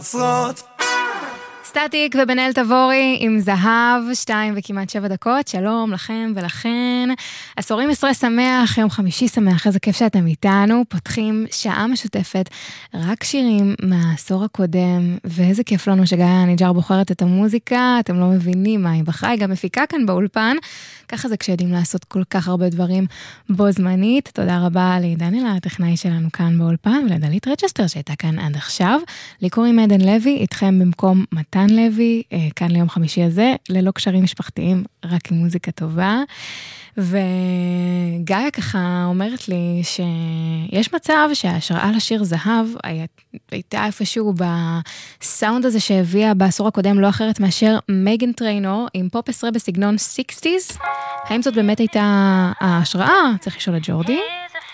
סטטיק ובנאל תבורי עם זהב, 2 וכמעט 7 דקות. שלום לכם ולכן. עשורים עשרה שמח, יום חמישי שמח, איזה כיף שאתם איתנו. פותחים שעה משותפת, רק שירים מהעשור הקודם, ואיזה כיף לנו שגאיה ניג'ר בוחרת את המוזיקה. אתם לא מבינים מה היא בחרה, היא גם מפיקה כאן באולפן. ככה זה כשיודעים לעשות כל כך הרבה דברים בו זמנית. תודה רבה לדניאל הטכנאי שלנו כאן באולפן, ולדלית רצ'סטר שהייתה כאן עד עכשיו. לי קוראים עדן לוי, איתכם במקום מתן לוי, כאן ליום חמישי הזה, ללא קשרים משפחתיים, רק עם מוזיקה טובה. וגאיה ככה אומרת לי שיש מצב שההשראה לשיר זהב הייתה איפשהו בסאונד הזה שהביאה בעשור הקודם לא אחרת מאשר מייגן טריינור עם פופ 10 בסגנון 60s. האם זאת באמת הייתה ההשראה? צריך לשאול את ג'ורדי.